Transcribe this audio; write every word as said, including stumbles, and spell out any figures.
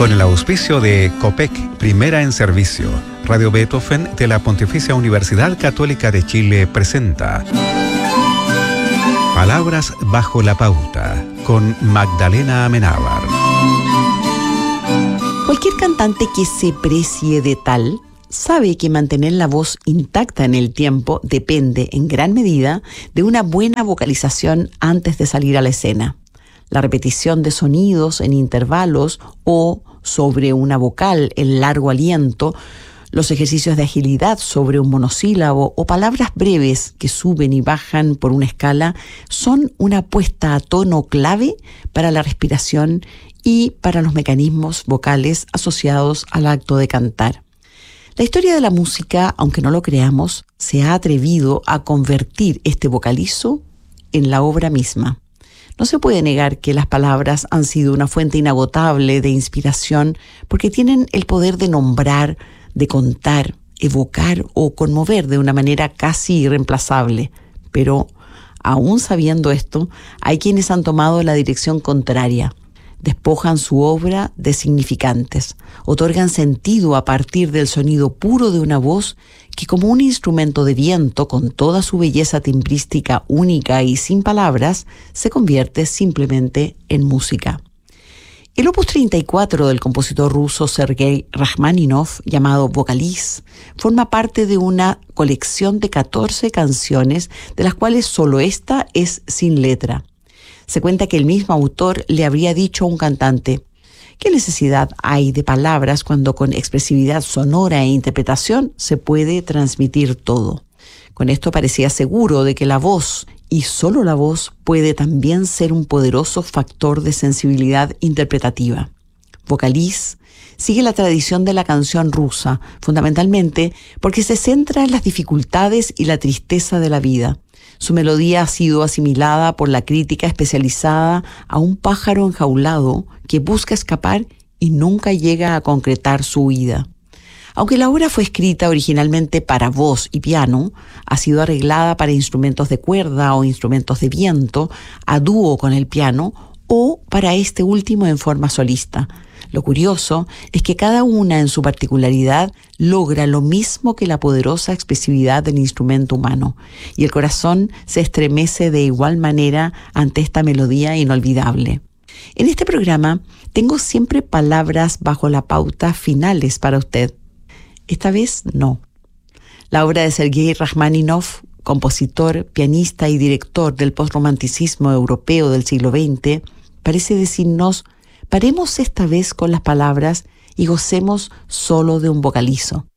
Con el auspicio de COPEC, Primera en Servicio, Radio Beethoven de la Pontificia Universidad Católica de Chile presenta Palabras bajo la pauta, con Magdalena Amenábar. Cualquier cantante que se precie de tal sabe que mantener la voz intacta en el tiempo depende en gran medida de una buena vocalización antes de salir a la escena. La repetición de sonidos en intervalos o sobre una vocal en largo aliento, los ejercicios de agilidad sobre un monosílabo o palabras breves que suben y bajan por una escala son una puesta a tono clave para la respiración y para los mecanismos vocales asociados al acto de cantar. La historia de la música, aunque no lo creamos, se ha atrevido a convertir este vocalizo en la obra misma. No se puede negar que las palabras han sido una fuente inagotable de inspiración porque tienen el poder de nombrar, de contar, evocar o conmover de una manera casi irreemplazable. Pero, aún sabiendo esto, hay quienes han tomado la dirección contraria. Despojan su obra de significantes, otorgan sentido a partir del sonido puro de una voz que, como un instrumento de viento con toda su belleza timbrística única y sin palabras, se convierte simplemente en música. El opus treinta y cuatro del compositor ruso Sergei Rachmaninoff, llamado Vocaliz, forma parte de una colección de catorce canciones, de las cuales solo esta es sin letra. Se cuenta que el mismo autor le habría dicho a un cantante: ¿qué necesidad hay de palabras cuando con expresividad sonora e interpretación se puede transmitir todo? Con esto parecía seguro de que la voz, y solo la voz, puede también ser un poderoso factor de sensibilidad interpretativa. Vocaliz sigue la tradición de la canción rusa, fundamentalmente porque se centra en las dificultades y la tristeza de la vida. Su melodía ha sido asimilada por la crítica especializada a un pájaro enjaulado que busca escapar y nunca llega a concretar su huida. Aunque la obra fue escrita originalmente para voz y piano, ha sido arreglada para instrumentos de cuerda o instrumentos de viento, a dúo con el piano o para este último en forma solista. Lo curioso es que cada una en su particularidad logra lo mismo que la poderosa expresividad del instrumento humano, y el corazón se estremece de igual manera ante esta melodía inolvidable. En este programa tengo siempre palabras bajo la pauta finales para usted. Esta vez no. La obra de Sergei Rachmaninoff, compositor, pianista y director del postromanticismo europeo del siglo veinte, parece decirnos: paremos esta vez con las palabras y gocemos solo de un vocalizo.